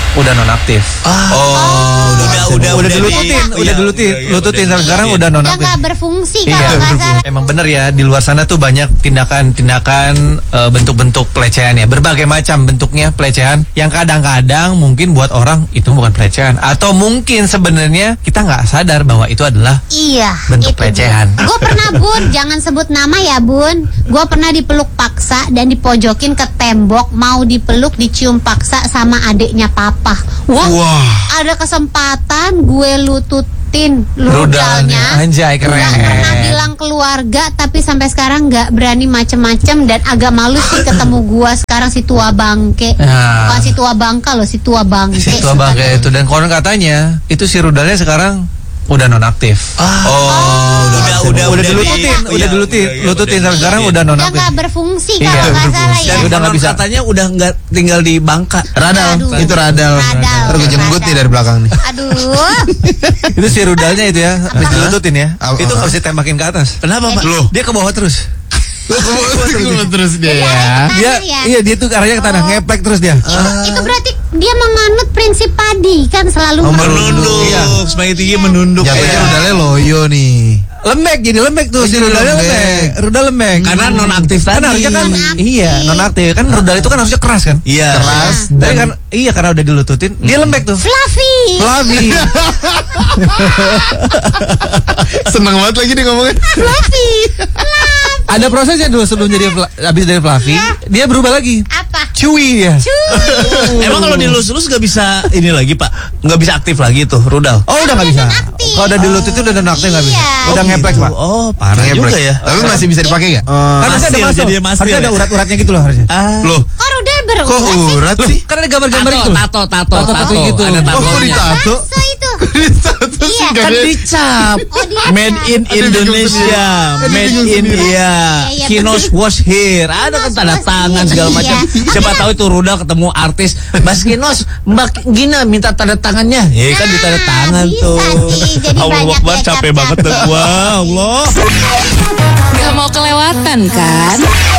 udah nonaktif. Udah dilututin sekarang udah Udah nonaktif. nggak berfungsi Iya, kalau nggak salah. emang bener ya, di luar sana tuh banyak tindakan-tindakan bentuk-bentuk pelecehan ya, berbagai macam bentuknya pelecehan yang kadang-kadang mungkin buat orang itu bukan pelecehan, atau mungkin sebenarnya kita nggak sadar bahwa itu adalah Iya, bentuk itu, pelecehan. Gue pernah, Bun, jangan sebut nama ya, Bun. Gue pernah dipeluk paksa dan dipojokin ke tembok, mau dipeluk, dicium paksa sama adiknya papa. Wah, ada kesempatan gue lututin rudalnya. Anjay, keren. Gak pernah bilang keluarga, tapi sampai sekarang nggak berani macem-macem dan agak malu sih ketemu gua sekarang si tua bangke. Nah. Bukan si tua bangka loh, si tua bangke. Si tua bangke itu, dan konon katanya itu si rudalnya sekarang udah nonaktif. Udah dilututin sampai sekarang udah Udah nonaktif. nggak berfungsi Iya, kalau nggak salah ya. Dan udah nggak bisa. Katanya udah nggak tinggal di Bangka. Radal, Aduh. itu radal. Radal. Ntar gue jemput nih dari belakang nih. Aduh. Itu si rudalnya itu ya, habis dilututin ya. Apa? Itu harus ditembakin ke atas. Kenapa, Pak? Loh, Dia ke bawah terus. terus dia ya. Iya, dia tuh arahnya ke tanah, ngeplek terus dia. Itu berarti dia menganut prinsip padi kan, selalu Menunduk. Iya. Semakin tinggi menunduk. Jatuhnya Iya. rudalnya loyo nih. Lembek, jadi lembek tuh, si Jadi rudalnya lembek. lembek. Rudal lembek. Karena nonaktif Kan tadi. harusnya kan Nonaktif. iya, nonaktif. Kan rudal itu kan harusnya keras kan? Iya. Keras Tapi dan kan iya, karena udah dilututin, dia lembek tuh. fluffy. Fluffy. seneng banget lagi nih ngomongin. Fluffy. Ada prosesnya dulu sebelum jadi habis dari fluffy, dia berubah lagi. Apa? Chewy ya. Emang kalau dilus-lus nggak bisa ini lagi, Pak? Nggak bisa aktif lagi tuh rudal. Oh, udah nggak bisa. nonaktif. Kalau udah dilututin udah nonaktif nggak bisa. Iya. Udah ngeplek, Pak. Oh, parah juga ya. Tapi masih bisa dipakai nggak? Kan harusnya ada Masil, masuk. jadi masil Harusnya ada ya? urat-uratnya gitu loh harusnya. Loh, Kok rudal berurat kok sih? urat sih? Kan ada gambar-gambar itu. Tato gitu. Ada Oh, kok tatonya. ditato? So itu. Ditato Iya. sih Kan gak dicap. Oh, dia Made in Indonesia, made in India. Iya, Kinos was here. Ada kan tanda was tangan here. segala macam. Iya. Siapa tahu itu rudal ketemu artis. Mas Kinos, Mbak Gina minta tanda tangannya. Ya kan ditanda tangan bisa tuh. sih, jadi Allah banyak Akbar, ya, capek Cap-cap. banget tuh gua. Allah. Gak mau kelewatan kan?